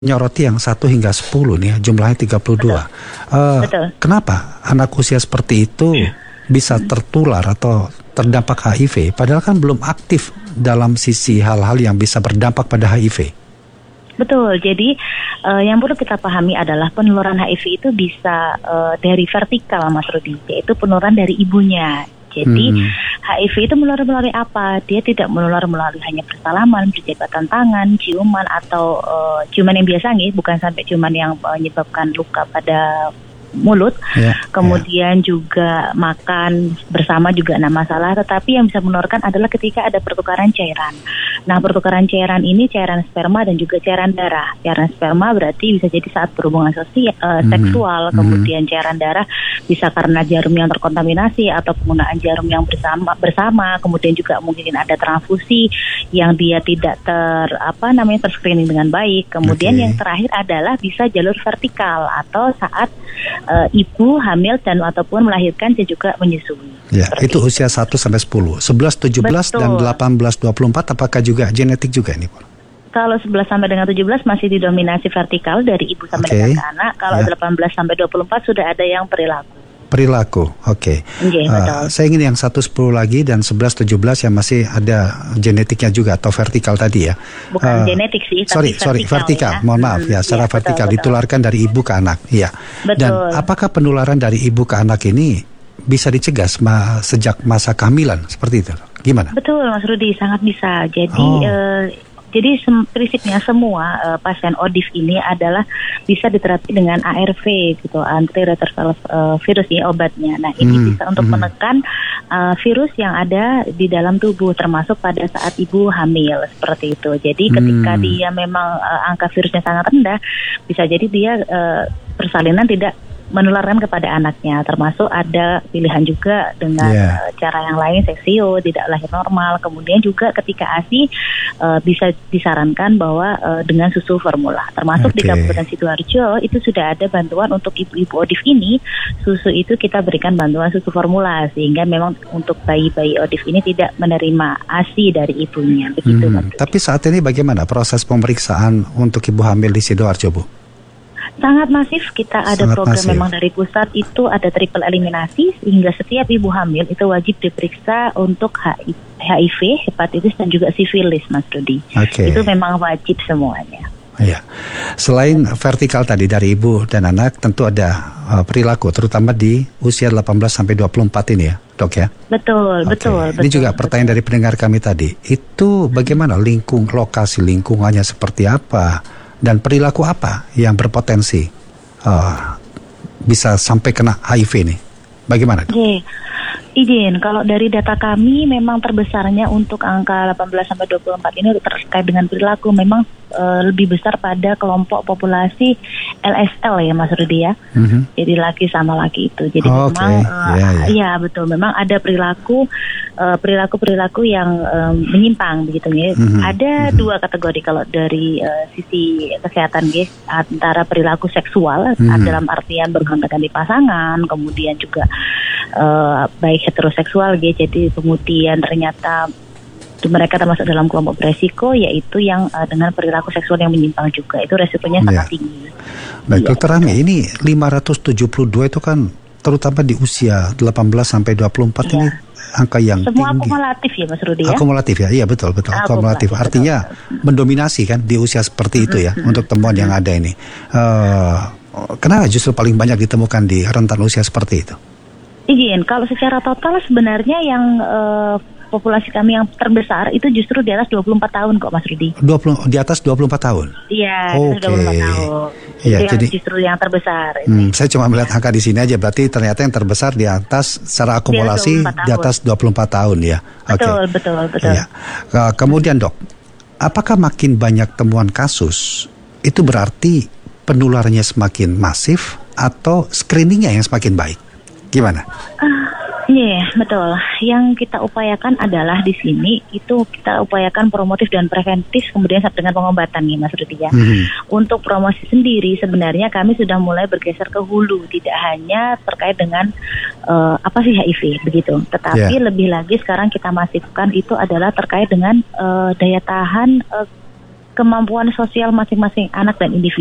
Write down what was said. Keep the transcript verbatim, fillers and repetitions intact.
Nyoroti yang satu hingga sepuluh nih ya, jumlahnya tiga puluh dua. Betul. Uh, Betul. Kenapa anak usia seperti itu bisa tertular atau terdampak H I V padahal kan belum aktif dalam sisi hal-hal yang bisa berdampak pada H I V? Betul, jadi uh, yang perlu kita pahami adalah penularan H I V itu bisa uh, dari vertikal, Mas Rudi, yaitu penularan dari ibunya. Jadi hmm. H I V itu menular melalui apa? Dia tidak menular melalui hanya bersalaman, berjabatan tangan, ciuman atau uh, ciuman yang biasa nih, bukan sampai ciuman yang menyebabkan luka pada mulut. Yeah, Kemudian yeah. juga makan bersama juga ada masalah, tetapi yang bisa menularkan adalah ketika ada pertukaran cairan. Nah, pertukaran cairan ini cairan sperma dan juga cairan darah. Cairan sperma berarti bisa jadi saat berhubungan sosial, uh, mm-hmm. seksual, kemudian mm-hmm. cairan darah bisa karena jarum yang terkontaminasi atau penggunaan jarum yang bersama bersama, kemudian juga mungkin ada transfusi yang dia tidak ter apa namanya terscreening dengan baik. Kemudian okay. yang terakhir adalah bisa jalur vertikal atau saat uh, ibu hamil dan ataupun melahirkan dan juga menyusui. Ya, itu usia satu sampai sepuluh. sebelas, tujuh belas Betul. Dan delapan belas, dua puluh empat apakah juga genetik juga ini, Pak? Kalau sebelas sampai dengan tujuh belas masih didominasi vertikal dari ibu sampai okay. dengan anak. Kalau ya. delapan belas sampai dua puluh empat sudah ada yang perilaku. Perilaku, oke. Okay. Okay, uh, saya ingin yang satu sepuluh lagi dan sebelas tujuh belas yang masih ada genetiknya juga atau vertikal tadi ya. Bukan uh, genetik sih, sorry, tapi sorry, vertikal. Ya. Mohon maaf ya, secara ya, vertikal betul, ditularkan betul. dari ibu ke anak, ya. Dan apakah penularan dari ibu ke anak ini bisa dicegah ma- sejak masa kehamilan seperti itu? Gimana? Betul, Mas Rudi, sangat bisa. Jadi. Oh. Uh, Jadi sem- prinsipnya semua uh, pasien O D I V ini adalah bisa diterapi dengan A R V gitu, antiretroviral uh, virus ya obatnya. Nah ini hmm. bisa untuk hmm. menekan uh, virus yang ada di dalam tubuh termasuk pada saat ibu hamil seperti itu. Jadi ketika hmm. dia memang uh, angka virusnya sangat rendah, bisa jadi dia uh, persalinan tidak menularkan kepada anaknya, termasuk ada pilihan juga dengan yeah. uh, cara yang lain, seksio, tidak lahir normal. Kemudian juga ketika A S I uh, bisa disarankan bahwa uh, dengan susu formula, termasuk okay. di Kabupaten Sidoarjo itu sudah ada bantuan untuk ibu-ibu O D I V ini. Susu itu kita berikan bantuan susu formula sehingga memang untuk bayi-bayi O D I V ini tidak menerima A S I dari ibunya. Begitu. Hmm, tapi saat ini bagaimana proses pemeriksaan untuk ibu hamil di Sidoarjo, Bu? Sangat masif, kita ada Sangat program masif. Memang dari pusat itu ada triple eliminasi sehingga setiap ibu hamil itu wajib diperiksa untuk H I V, hepatitis dan juga sifilis, Mas Rudi. Okay. Itu memang wajib semuanya. Iya. Selain vertikal tadi dari ibu dan anak, tentu ada uh, perilaku terutama di usia delapan belas sampai dua puluh empat ini ya, Dok ya. Betul, okay. betul. Ini betul, juga pertanyaan betul. dari pendengar kami tadi. Itu bagaimana lingkung lokasi lingkungannya seperti apa? Dan perilaku apa yang berpotensi uh, bisa sampai kena H I V ini? Bagaimana? Oke, okay. Izin, kalau dari data kami memang terbesarnya untuk angka delapan belas sampai dua puluh empat ini terkait dengan perilaku memang uh, lebih besar pada kelompok populasi L S L ya, Mas Rudi ya. Mm-hmm. Jadi laki sama laki itu. Jadi oh, memang okay. uh, yeah, yeah. ya betul, memang ada perilaku uh, perilaku-perilaku yang um, menyimpang begitu ya. Mm-hmm. Ada mm-hmm. dua kategori kalau dari uh, sisi kesehatan guys, antara perilaku seksual mm-hmm. dalam artian bergonta-ganti pasangan, kemudian juga uh, baik heteroseksual gitu. Jadi kemudian ternyata mereka termasuk dalam kelompok beresiko, yaitu yang uh, dengan perilaku seksual yang menyimpang juga. Itu resikonya sangat ya. tinggi. Baik, ya, Dokter Rami, ini lima ratus tujuh puluh dua itu kan terutama di usia delapan belas sampai dua puluh empat ya. Ini angka yang semua tinggi. Akumulatif ya, Mas Rudi ya. Akumulatif ya, iya betul betul. Akumulatif, akumulatif. Artinya betul. mendominasi kan di usia seperti itu ya untuk temuan yang ada ini. Uh, kenapa justru paling banyak ditemukan di rentan usia seperti itu? Izin, kalau secara total sebenarnya yang uh, populasi kami yang terbesar itu justru di atas dua puluh empat tahun kok, Mas Rudi. dua puluh di atas dua puluh empat tahun. Iya, okay. dua puluh empat tahun. Iya, itu jadi yang justru yang terbesar. Hmm, saya cuma melihat angka di sini aja, berarti ternyata yang terbesar di atas secara akumulasi di, di atas dua puluh empat tahun ya. Betul, okay. betul, betul. Ya. Uh, kemudian, Dok, apakah makin banyak temuan kasus itu berarti penularannya semakin masif atau screeningnya yang semakin baik? Gimana? Uh, Iya, yeah, betul. Yang kita upayakan adalah di sini itu kita upayakan promotif dan preventif, kemudian sampai dengan pengobatan nih, Mas Rudi ya. Mm-hmm. Untuk promosi sendiri sebenarnya kami sudah mulai bergeser ke hulu, tidak hanya terkait dengan uh, apa sih H I V begitu, tetapi yeah. lebih lagi sekarang kita masifkan itu adalah terkait dengan uh, daya tahan uh, kemampuan sosial masing-masing anak dan individu.